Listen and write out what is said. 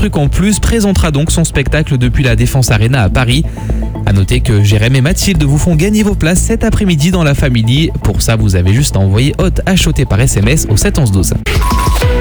truc en plus présentera donc son spectacle depuis la Défense Arena à Paris. A noter que Jérém et Mathilde vous font gagner vos places cet après-midi dans la Family. Pour ça, vous avez juste à envoyer HOT par SMS au 7 11 12.